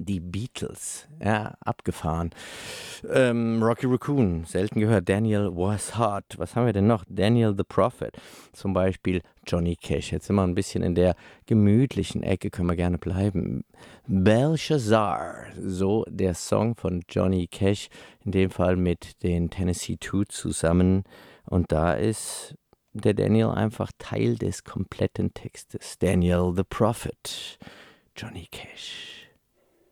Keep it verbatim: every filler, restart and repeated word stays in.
Die Beatles, ja, abgefahren. Ähm, Rocky Raccoon, selten gehört. Daniel Was Hot. Was haben wir denn noch? Daniel the Prophet. Zum Beispiel Johnny Cash. Jetzt sind wir ein bisschen in der gemütlichen Ecke, können wir gerne bleiben. Belshazzar, so der Song von Johnny Cash, in dem Fall mit den Tennessee Two zusammen. Und da ist der Daniel einfach Teil des kompletten Textes. Daniel the Prophet, Johnny Cash.